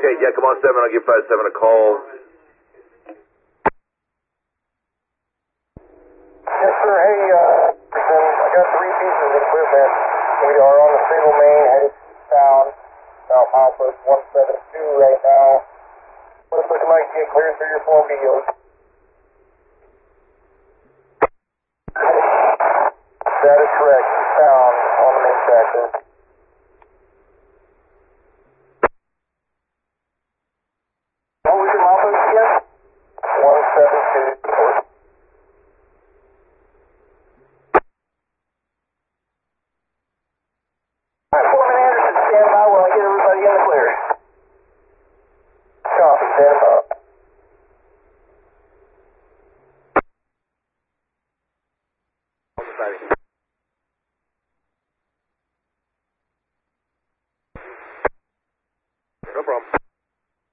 Okay, yeah, come on, 7. I'll give 5-7 a call. Yes, sir. Hey, I got 3 pieces of equipment. We are on the single main headed south, about milepost 172 right now. Looks like it might get cleared through your 4 videos. That is correct. Sound on the main tractor. What was your milepost again? 172. Alright, Foreman Anderson, stand by while I get everybody in the clear. Copy, stand by. No problem.